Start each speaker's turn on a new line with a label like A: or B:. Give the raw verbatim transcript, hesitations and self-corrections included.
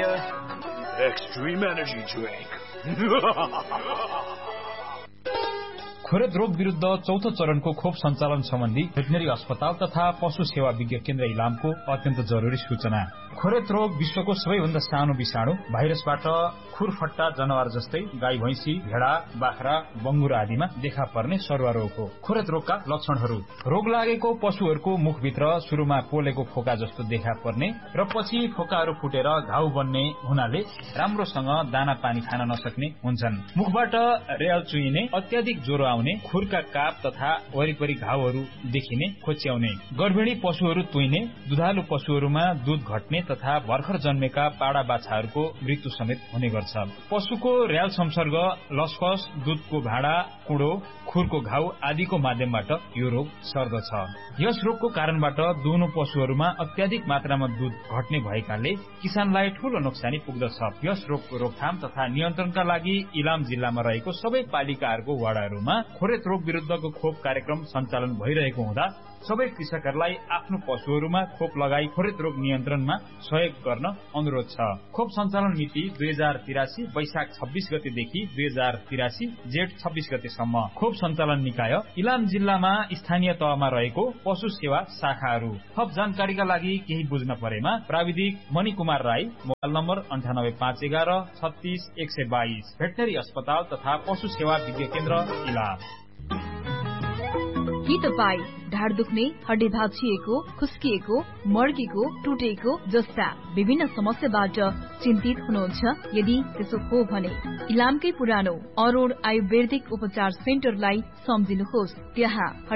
A: Himalaya Extreme Energy Drink.
B: खोरेद रोग विरुद्ध चौथो चरणको खोप सञ्चालन सम्बन्धी भेटनेरी अस्पताल तथा पशु सेवा विज्ञ केन्द्र इलामको अत्यन्त जरुरी सूचना। खोरेद रोग विश्वको सबैभन्दा सानो विषाणु भाइरसबाट खुरफट्टा जनावर जस्तै गाई भैंसी भेडा बाख्रा बंगुरा आदिमा देखा पर्ने सरुवा रोग हो। खोरेद रोगका लक्षणहरू: रोग लागेको पशुहरूको मुखभित्र सुरुमा पोलेको फोका जस्तो देखा पर्ने र पछि फोकाहरू फुटेर घाउ बन्ने हुनाले राम्रोसँग दाना पानी खान नसक्ने हुन्छन्। मुखबाट रेल चुइने, अत्याधिक ज्वरो आउने, खुरका काप तथा वरिपरि घाउहरू देखिने, खोच्याउने, गर्भिणी पशुहरू तुइने, दुधालु पशुहरूमा दूध घट्ने तथा भर्खर जन्मेका पाडा बाछाहरूको मृत्यु समेत हुने गर्छ। पशुको र्याल संसर्ग लसफस, दूधको भाँडा, कुडो, खुरको घाउ आदिको माध्यमबाट यो रोग सर्दछ। यस रोगको कारणबाट दुहुनु पशुहरूमा अत्याधिक मात्रामा दूध घट्ने भएकाले किसानलाई ठूलो नोक्सानी पुग्दछ। यस रोगको रोकथाम तथा नियन्त्रणका लागि इलाम जिल्लामा रहेको सबै पालिकाहरूको वडाहरूमा खोरेद रोग विरुद्धको खोप कार्यक्रम सञ्चालन भइरहेको हुँदा सबै कृषकहरूलाई आफ्नो पशुहरूमा खोप लगाई खोरेद रोग नियन्त्रणमा सहयोग गर्न अनुरोध छ। खोप सञ्चालन मिति दुई हजार तिरासी वैशाख छब्बीस गतेदेखि दुई हजार तिरासी जेठ छब्बीस गतेसम्म। खोप सञ्चालन निकाय इलाम जिल्लामा स्थानीय तहमा रहेको पशु सेवा शाखाहरू। थप जानकारीका लागि केही बुझ्न परेमा प्राविधिक मणि कुमार राई, मोबाइल नम्बर अन्ठानब्बे पाँच एघार छत्तीस एक सय बाइस, भेटनेरी अस्पताल तथा पशु सेवा विज्ञ केन्द्र इलाम।
C: के तपाई ढाड दुख्ने, हड्डी भाँचिएको, खुस्किएको, मर्केको, टुटेको जस्ता विभिन्न समस्याबाट चिन्तित हुनुहुन्छ? यदि त्यसो हो भने इलामकै पुरानो अरोड आयुर्वेदिक उपचार सेन्टरलाई सम्झिनुहोस्। त्यहाँ